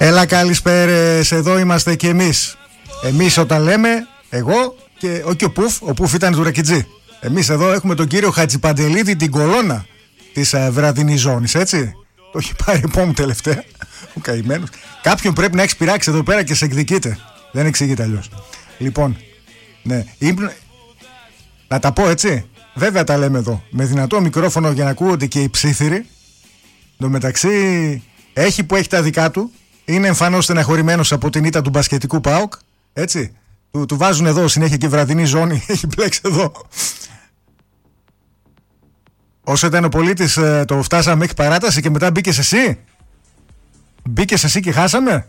Έλα, καλησπέρες, εδώ είμαστε κι εμείς. Εμείς όταν λέμε, εγώ και όχι ο Πουφ ήταν του Ρακιτζή. Εμείς εδώ έχουμε τον κύριο Χατζιπαντελίδη, την κολόνα της βραδινής ζώνης, έτσι. Το έχει πάρει επόμου τελευταία, ο καημένος. Κάποιον πρέπει να έχει πειράξει εδώ πέρα και σε εκδικείται. Δεν εξηγείται αλλιώς. Λοιπόν, ναι, να τα πω έτσι. Βέβαια τα λέμε εδώ, με δυνατό μικρόφωνο για να ακούγονται και οι ψήθυροι. Εν τω μεταξύ, έχει που έχει τα δικά του. Είναι εμφανώς στεναχωρημένος από την ήττα του μπασκετικού ΠΑΟΚ. Έτσι. Του βάζουν εδώ συνέχεια και βραδινή ζώνη. Έχει μπλέξει εδώ. Όσο ήταν ο πολίτης, το φτάσαμε μέχρι παράταση και μετά μπήκες εσύ. Μπήκες εσύ και χάσαμε.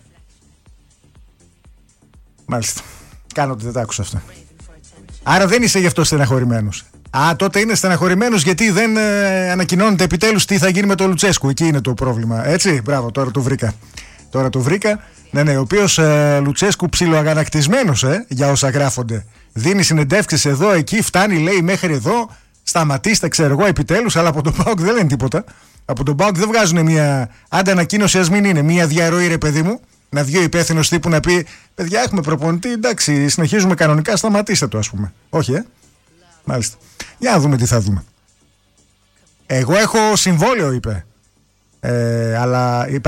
Μάλιστα. Κάνω ότι δεν τα άκουσα αυτό. Άρα δεν είσαι γι' αυτό στεναχωρημένος. Τότε είναι στεναχωρημένος γιατί δεν ανακοινώνεται επιτέλους τι θα γίνει με τον Λουτσέσκου. Εκεί είναι το πρόβλημα. Έτσι, μπράβο, τώρα το βρήκα. Ναι, ο οποίος Λουτσέσκου ψιλοαγανακτισμένος για όσα γράφονται. Δίνει συνεντεύξεις εδώ, εκεί, φτάνει, λέει μέχρι εδώ. Σταματήστε, ξέρω εγώ, επιτέλους. Αλλά από τον ΠΑΟΚ δεν λένε τίποτα. Από τον ΠΑΟΚ δεν βγάζουν μια. Άντε, ανακοίνωση, ας μην είναι μια διαρροή, ρε παιδί μου. Να βγει ο υπεύθυνος τύπου να πει: παιδιά, έχουμε προπονητή, εντάξει, συνεχίζουμε κανονικά, σταματήστε το, ας πούμε. Όχι, Μάλιστα. Για να δούμε τι θα δούμε. Εγώ έχω συμβόλαιο, είπε. Αλλά